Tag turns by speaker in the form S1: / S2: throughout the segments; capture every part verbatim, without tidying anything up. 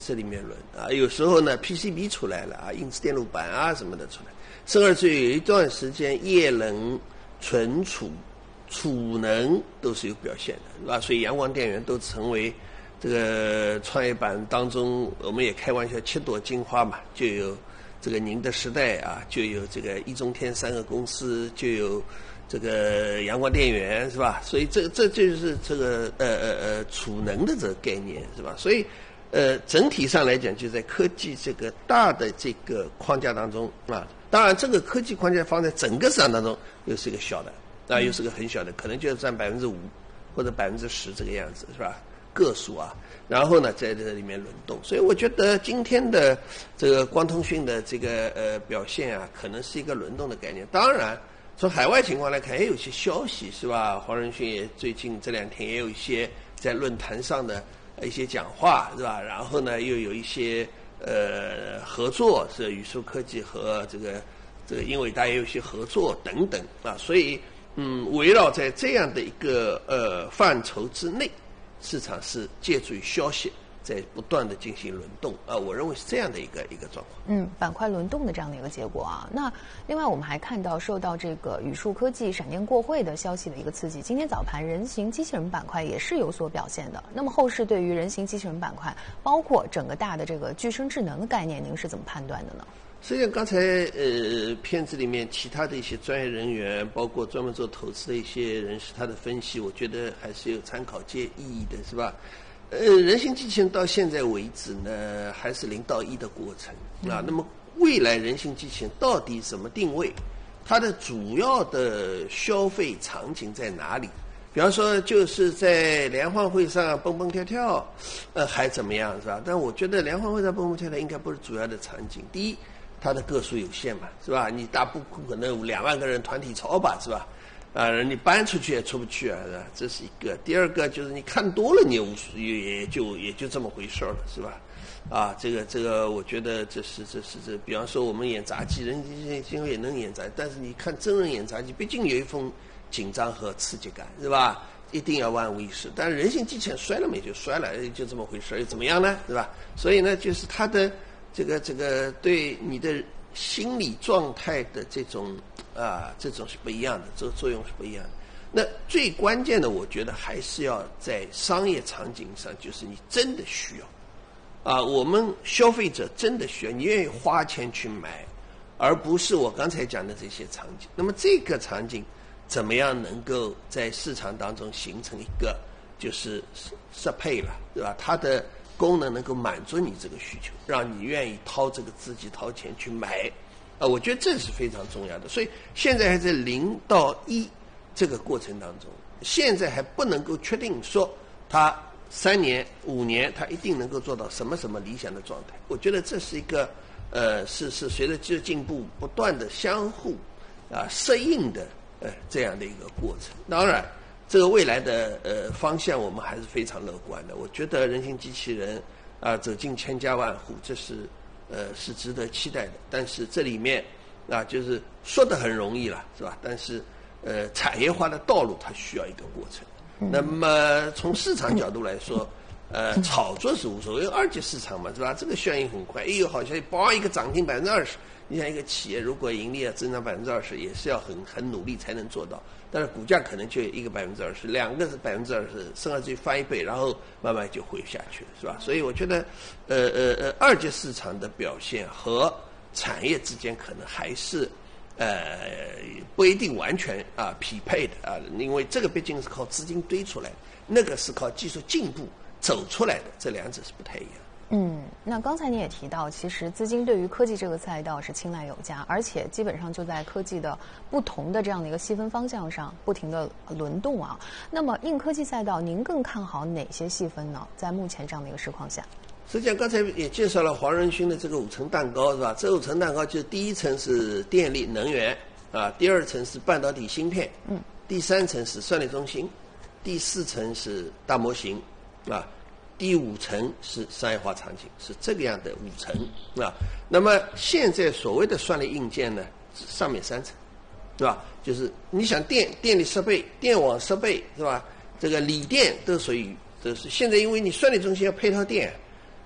S1: 这里面轮啊，有时候呢 P C B 出来了啊，因此电路板啊什么的出来，甚至于有一段时间液冷、存储、储能都是有表现的，是吧？所以阳光电源都成为这个创业板当中，我们也开玩笑七朵金花嘛，就有这个宁德时代啊，就有这个易中天三个公司，就有这个阳光电源，是吧？所以这这就是这个呃呃呃储能的这个概念，是吧？所以呃整体上来讲，就在科技这个大的这个框架当中啊，当然这个科技框架放在整个市场当中又是一个小的，啊又是个很小的，可能就占百分之五或者百分之十这个样子，是吧？个数啊，然后呢在这里面轮动，所以我觉得今天的这个光通讯的这个呃表现啊，可能是一个轮动的概念。当然，从海外情况来看，也有一些消息是吧？黄仁勋也最近这两天也有一些在论坛上的一些讲话是吧？然后呢，又有一些呃合作，是宇树科技和这个这个英伟达也有一些合作等等啊，所以嗯，围绕在这样的一个呃范畴之内。市场是借助于消息在不断的进行轮动啊，我认为是这样的一个一个状况。
S2: 嗯，板块轮动的这样的一个结果啊。那另外我们还看到，受到这个宇树科技闪电过会的消息的一个刺激，今天早盘人形机器人板块也是有所表现的。那么后市对于人形机器人板块，包括整个大的这个具身智能的概念，您是怎么判断的呢？
S1: 实际上，刚才呃片子里面其他的一些专业人员，包括专门做投资的一些人士，他的分析，我觉得还是有参考界意义的，是吧？呃，人形机器人到现在为止呢，还是零到一的过程啊。那么未来人形机器人到底怎么定位？它的主要的消费场景在哪里？比方说，就是在联欢会上蹦蹦跳跳，呃，还怎么样，是吧？但我觉得联欢会上蹦蹦跳跳应该不是主要的场景。第一，它的个数有限嘛，是吧？你大不可能两万个人团体操吧，是吧？啊，你搬出去也出不去啊，是吧？这是一个。第二个就是你看多了，你也无也就也就这么回事了，是吧？啊，这个这个，我觉得这是这是这，比方说我们演杂技，人机器人也能演杂技，但是你看真人演杂技，毕竟有一份紧张和刺激感，是吧？一定要万无一失。但是人形机器人摔了没就摔了，就这么回事，又怎么样呢？是吧？所以呢，就是它的。这个这个对你的心理状态的这种啊，这种是不一样的，这个作用是不一样的。那最关键的，我觉得还是要在商业场景上，就是你真的需要啊，我们消费者真的需要，你愿意花钱去买，而不是我刚才讲的这些场景。那么这个场景怎么样能够在市场当中形成一个就是适配了，对吧？它的功能能够满足你这个需求，让你愿意掏这个自己掏钱去买，啊，我觉得这是非常重要的。所以现在还在零到一这个过程当中，现在还不能够确定说它三年五年它一定能够做到什么什么理想的状态。我觉得这是一个呃是是随着技术进步不断的相互啊适应的呃这样的一个过程。当然。这个未来的呃方向，我们还是非常乐观的。我觉得人形机器人啊、呃、走进千家万户，这是呃是值得期待的。但是这里面啊，就是说的很容易了，是吧？但是呃产业化的道路它需要一个过程。那么从市场角度来说，呃炒作是无所谓，二级市场嘛，是吧？这个效应很快，哎呦好像包一个涨停百分之二十。你像一个企业如果盈利要增长百分之二十，也是要很很努力才能做到。但是股价可能就一个百分之二十，两个是百分之二十，甚至于翻一倍，然后慢慢就回下去了，是吧？所以我觉得，呃呃呃，二级市场的表现和产业之间可能还是呃不一定完全啊匹配的啊，因为这个毕竟是靠资金堆出来的，那个是靠技术进步走出来的，这两者是不太一样。
S2: 嗯，那刚才你也提到，其实资金对于科技这个赛道是青睐有加，而且基本上就在科技的不同的这样的一个细分方向上不停的轮动啊。那么硬科技赛道，您更看好哪些细分呢？在目前这样的一个市况下，
S1: 实际上刚才也介绍了黄仁勋的这个五层蛋糕，是吧？这五层蛋糕就是第一层是电力能源啊，第二层是半导体芯片，嗯，第三层是算力中心，第四层是大模型啊。第五层是商业化场景，是这个样的五层啊。那么现在所谓的算力硬件呢，上面三层，对吧？就是你想电电力设备、电网设备，是吧？这个锂电都属于，都是现在因为你算力中心要配套电，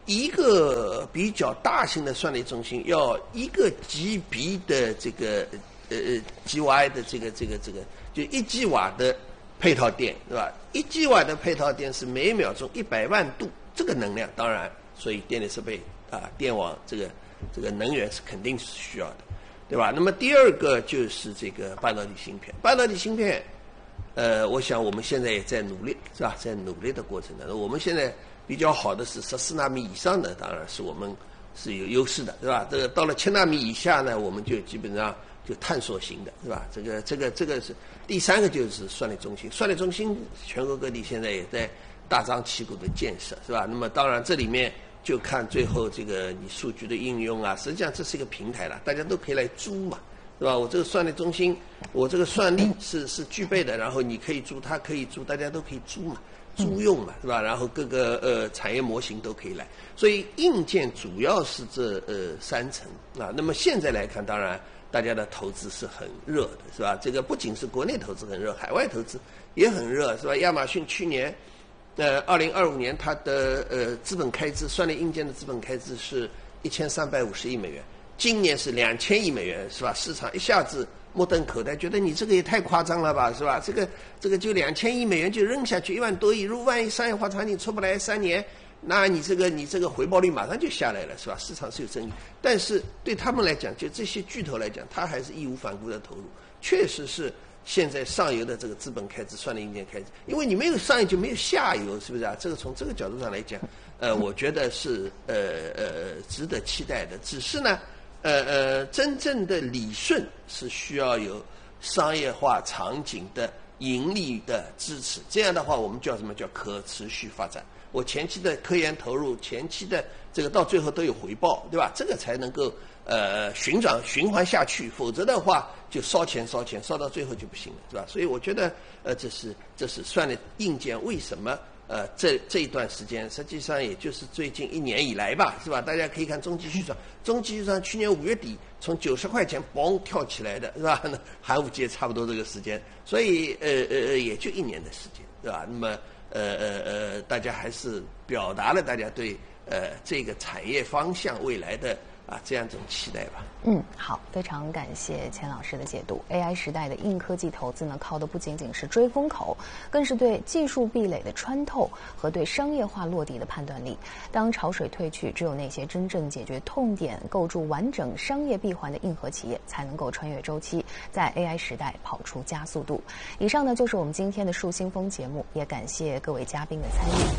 S1: 一个比较大型的算力中心要一个 G B 的这个呃 G Y 的这个这个这个就一 G 瓦的配套电，对吧？一 G 瓦的配套电是每秒钟一百万度，这个能量当然，所以电力设备啊、电网这个这个能源是肯定是需要的，对吧？那么第二个就是这个半导体芯片，半导体芯片，呃，我想我们现在也在努力，是吧？在努力的过程当中，我们现在比较好的是十四纳米以上的，当然是我们是有优势的，对吧？这个到了七纳米以下呢，我们就基本上就探索型的，是吧？这个这个这个是第三个就是算力中心，算力中心全国各地现在也在大张旗鼓的建设，是吧？那么当然这里面就看最后这个你数据的应用啊，实际上这是一个平台了，大家都可以来租嘛，对吧？我这个算力中心，我这个算力是是具备的，然后你可以租，它可以租，大家都可以租嘛。租用嘛，是吧？然后各个呃产业模型都可以来，所以硬件主要是这呃三层啊。那么现在来看，当然大家的投资是很热的，是吧？这个不仅是国内投资很热，海外投资也很热，是吧？亚马逊去年，呃，二零二五年它的呃资本开支，算力硬件的资本开支是一千三百五十亿美元，今年是两千亿美元，是吧？市场一下子目瞪口呆，觉得你这个也太夸张了吧，是吧？这个这个就两千亿美元就扔下去，一万多亿，如果万一商业化场景出不来三年，那你这个你这个回报率马上就下来了，是吧？市场是有争议，但是对他们来讲，就这些巨头来讲，他还是义无反顾的投入，确实是现在上游的这个资本开支、算力硬件开支，因为你没有上游就没有下游，是不是啊？这个从这个角度上来讲，呃，我觉得是呃呃值得期待的，只是呢。呃呃，真正的理顺是需要有商业化场景的盈利的支持，这样的话我们叫什么叫可持续发展？我前期的科研投入，前期的这个到最后都有回报，对吧？这个才能够呃循转循环下去，否则的话就烧钱烧钱，烧到最后就不行了，是吧？所以我觉得呃这是这是算力硬件为什么？呃，这这一段时间，实际上也就是最近一年以来吧，是吧？大家可以看中继续上，中继续上去年五月底从九十块钱嘣跳起来的，是吧？那寒武纪也差不多这个时间，所以呃呃也就一年的时间，是吧？那么呃呃呃，大家还是表达了大家对呃这个产业方向未来的啊这样一种期待吧。
S2: 嗯，好，非常感谢钱老师的解读。A I 时代的硬科技投资呢，靠的不仅仅是追风口，更是对技术壁垒的穿透和对商业化落地的判断力。当潮水退去，只有那些真正解决痛点、构筑完整商业闭环的硬核企业，才能够穿越周期，在 A I 时代跑出加速度。以上呢，就是我们今天的树新风节目，也感谢各位嘉宾的参与。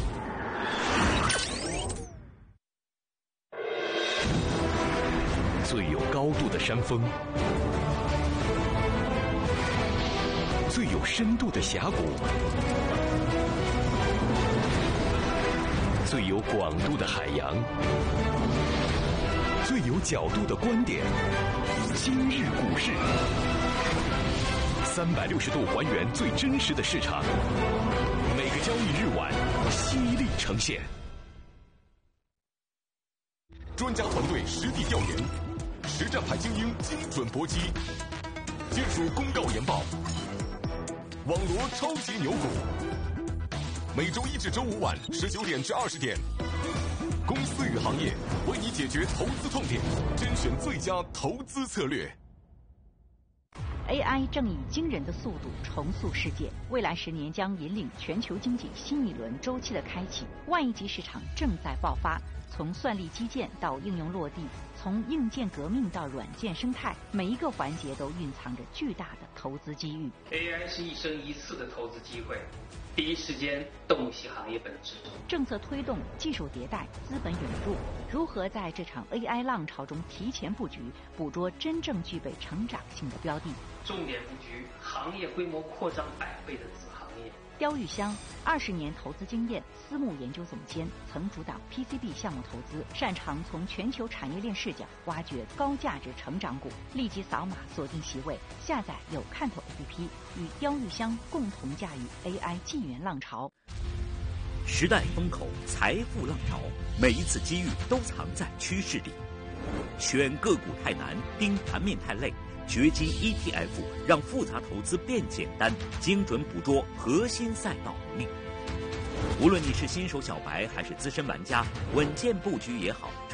S3: 最有高度的山峰，最有深度的峡谷，最有广度的海洋，最有角度的观点。今日股市，三百六十度还原最真实的市场，每个交易日晚犀利呈现。专家团队实地调研，实战派精英精准搏击，技术公告研报，网罗超级牛股。每周一至周五晚十九点至二十点，公司与行业为你解决投资痛点，甄选最佳投资策略。
S4: A I 正以惊人的速度重塑世界，未来十年将引领全球经济新一轮周期的开启。万亿级市场正在爆发，从算力基建到应用落地，从硬件革命到软件生态，每一个环节都蕴藏着巨大的投资机遇。
S5: A I 是一生一次的投资机会，第一时间洞悉行业本质。
S4: 政策推动、技术迭代、资本涌入，如何在这场 A I 浪潮中提前布局，捕捉真正具备成长性的标的？
S5: 重点布局行业规模扩张百倍的子行业。
S4: 刁玉香，二十年投资经验，私募研究总监，曾主导 P C B 项目投资，擅长从全球产业链视角挖掘高价值成长股。立即扫码锁定席位，下载有看头 A P P， 与刁玉香共同驾驭 A I 纪元浪潮。
S6: 时代风口，财富浪潮，每一次机遇都藏在趋势里。选个股太难，盯盘面太累。掘基 E T F 让复杂投资变简单，精准捕捉核心赛道力。 无论你是新手小白还是资深玩家，稳健布局也好，